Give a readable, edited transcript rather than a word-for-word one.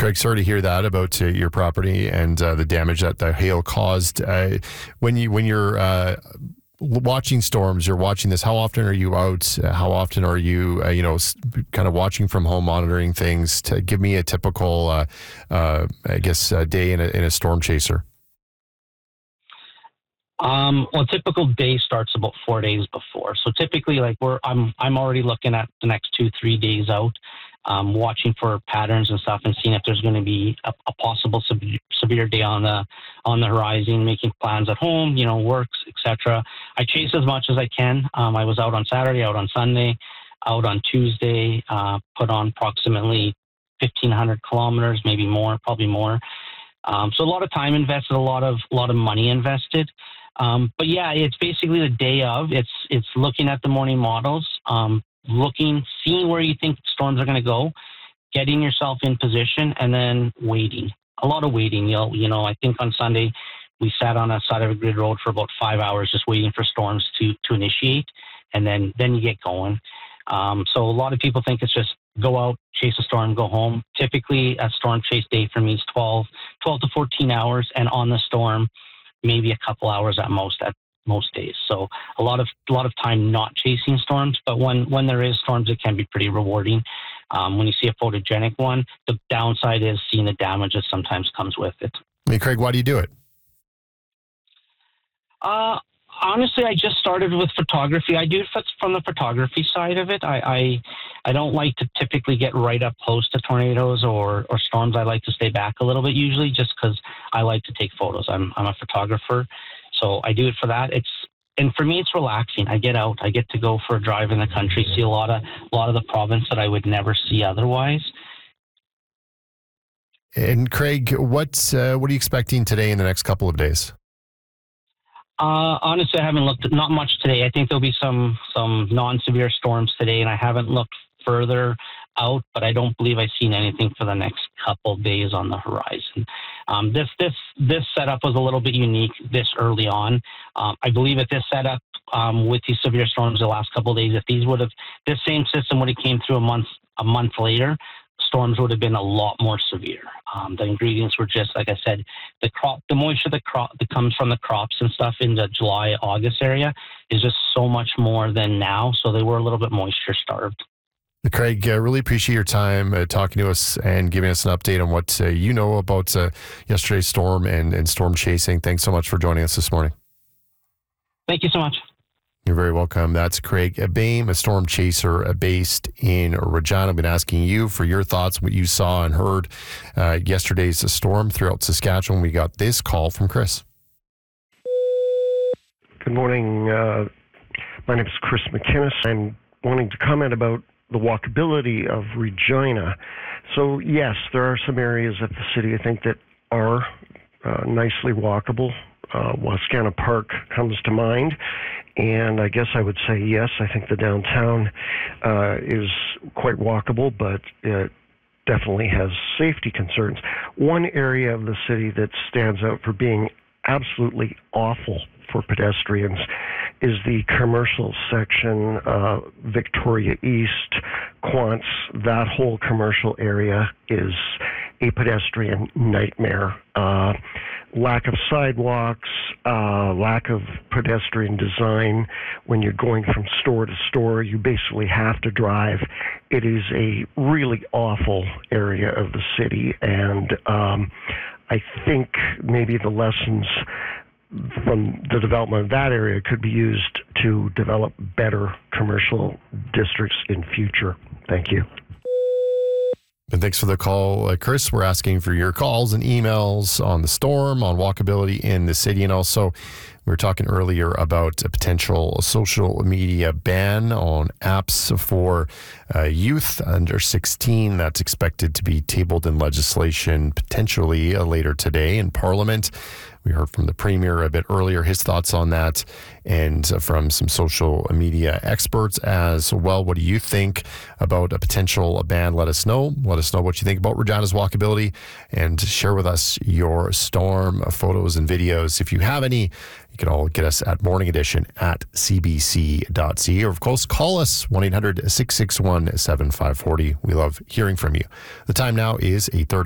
Craig, sorry to hear that about your property and the damage that the hail caused. When you're watching storms, you're watching this. How often are you out? How often are you, kind of watching from home, monitoring things? To give me a typical, day in a storm chaser. A typical day starts about 4 days before. So typically, I'm already looking at the next 2-3 days out, watching for patterns and stuff, and seeing if there's going to be a possible severe day on the horizon. Making plans at home, works, etc. I chase as much as I can. I was out on Saturday, out on Sunday, out on Tuesday. Put on approximately 1,500 kilometers, maybe more, probably more. So a lot of time invested, a lot of money invested. But yeah, it's basically the day of. It's looking at the morning models, seeing where you think storms are going to go, getting yourself in position, and then waiting. A lot of waiting. I think on Sunday we sat on a side of a grid road for about 5 hours just waiting for storms to initiate, and then you get going. So a lot of people think it's just go out, chase a storm, go home. Typically, a storm chase day for me is 12 to 14 hours, and on the storm, maybe a couple hours at most days. So a lot of time not chasing storms, but when there is storms, it can be pretty rewarding. When you see a photogenic one, the downside is seeing the damage that sometimes comes with it. Hey, Craig, why do you do it? Honestly, I just started with photography. I do it from the photography side of it. I don't like to typically get right up close to tornadoes or storms. I like to stay back a little bit usually just because I like to take photos. I'm a photographer, so I do it for that. And for me, it's relaxing. I get out. I get to go for a drive in the country, see a lot of the province that I would never see otherwise. And Craig, what are you expecting today in the next couple of days? Honestly, I haven't looked at not much today. I think there'll be some non-severe storms today, and I haven't looked further out, but I don't believe I've seen anything for the next couple of days on the horizon. This setup was a little bit unique this early on. I believe at this setup, with these severe storms the last couple of days, if this same system would have came through a month later, storms would have been a lot more severe. The ingredients were just, like I said, the moisture that comes from the crops and stuff in the July, August area is just so much more than now. So they were a little bit moisture starved. Craig, really appreciate your time talking to us and giving us an update on what you know about yesterday's storm and storm chasing. Thanks so much for joining us this morning. Thank you so much. You're very welcome. That's Craig Baim, a storm chaser based in Regina. I've been asking you for your thoughts, what you saw and heard yesterday's storm throughout Saskatchewan. We got this call from Chris. Good morning. My name is Chris McInnes. I'm wanting to comment about the walkability of Regina. So, yes, there are some areas of the city, I think, that are nicely walkable. Wascana Park comes to mind. And I guess I would say yes. I think the downtown is quite walkable, but it definitely has safety concerns. One area of the city that stands out for being absolutely awful for pedestrians is the commercial section, Victoria East, Quants. That whole commercial area is a pedestrian nightmare. Lack of sidewalks, lack of pedestrian design. When you're going from store to store, you basically have to drive. It is a really awful area of the city, and I think maybe the lessons from the development of that area could be used to develop better commercial districts in future. Thank you. And thanks for the call, Chris. We're asking for your calls and emails on the storm, on walkability in the city, and also we were talking earlier about a potential social media ban on apps for youth under 16. That's expected to be tabled in legislation potentially later today in Parliament. We heard from the Premier a bit earlier, his thoughts on that, and from some social media experts as well. What do you think about a potential ban? Let us know. Let us know what you think about Regina's walkability, and share with us your storm photos and videos. If you have any, you can all get us at Morning Edition at cbc.ca, or of course call us 1-800-661-7540. We love hearing from you. The time now is 8:30.